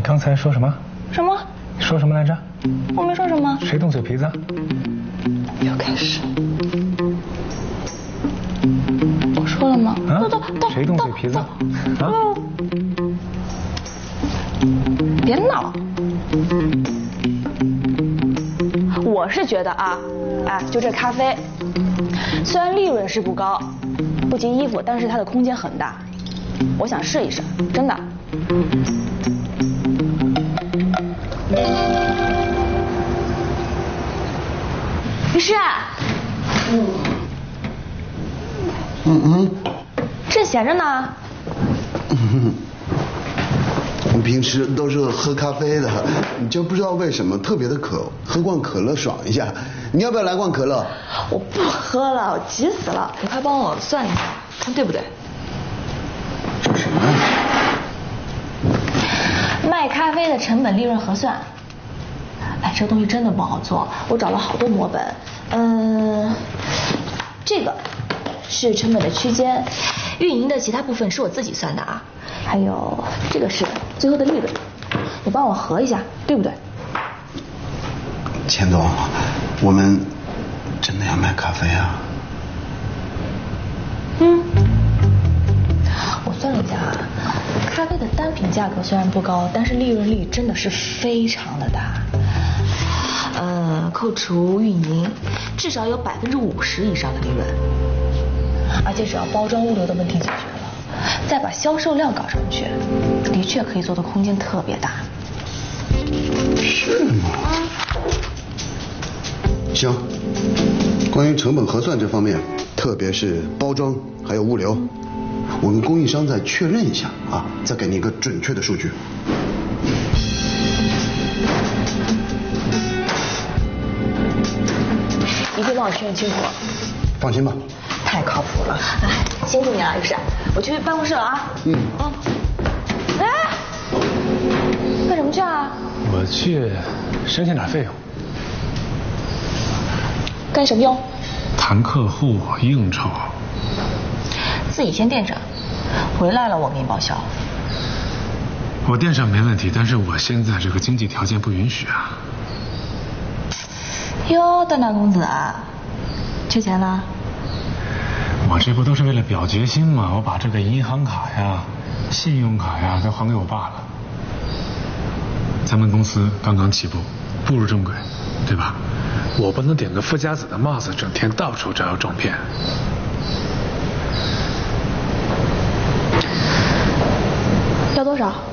刚才说什么？ 什么？ 说什么来着？ 我没说什么。 谁动嘴皮子？ 又开始。我说了吗？ 啊？谁动嘴皮子？啊？ 别闹！我是觉得啊，哎，就这咖啡，虽然利润是不高，不及衣服，但是它的空间很大。我想试一试，真的。于是，这闲着呢。 我平时都是喝咖啡的，你就不知道为什么特别的渴，喝罐可乐爽一下。你要不要来罐可乐？ 我不喝了，我急死了。你快帮我算一下，看对不对？ 这什么呀？ 卖咖啡的成本利润核算。哎，这个东西真的不好做，我找了好多模本。这个是成本的区间，运营的其他部分是我自己算的啊。还有这个是最后的利润，你帮我核一下，对不对？ 钱总，我们真的要卖咖啡啊？ 我算了一下啊，咖啡的单品价格虽然不高，但是利润率真的是非常的大。扣除运营，至少有50%以上的利润。而且只要包装物流的问题解决了，再把销售量搞上去，的确可以做的空间特别大。 是吗？行，关于成本核算这方面，特别是包装还有物流，我跟供应商再确认一下啊，再给你一个准确的数据。 一定帮我确认清楚。 放心吧。 太靠谱了，哎，辛苦你了，于是，我去办公室了啊。哎，干什么去啊？ 我去申请点费用。 干什么用？ 谈客户应酬。 自己先垫着，回来了我给你报销。 我垫上没问题，但是我现在这个经济条件不允许啊。 哟，段大公子啊，缺钱了？ 我这不都是为了表决心吗？我把这个银行卡呀、信用卡呀都还给我爸了。咱们公司刚刚起步，步入正轨，对吧？我不能顶个富家子的帽子，整天到处招摇撞骗。 要多少？